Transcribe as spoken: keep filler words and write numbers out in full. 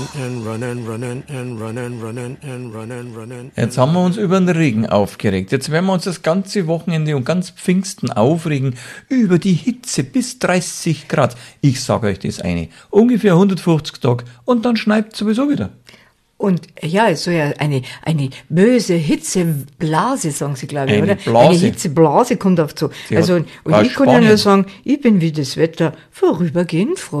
Jetzt haben wir uns über den Regen aufgeregt. Jetzt werden wir uns das ganze Wochenende und ganz Pfingsten aufregen über die Hitze bis dreißig Grad. Ich sage euch das eine. Ungefähr hundertfünfzig Tage und dann schneit sowieso wieder. Und ja, es soll ja eine, eine böse Hitzeblase, sagen sie, glaube ich, eine oder? Blase. Eine Hitzeblase kommt auf zu. Sie Also, hat- und war ich kann ja Spanien. nur sagen, ich bin wie das Wetter vorübergehend froh.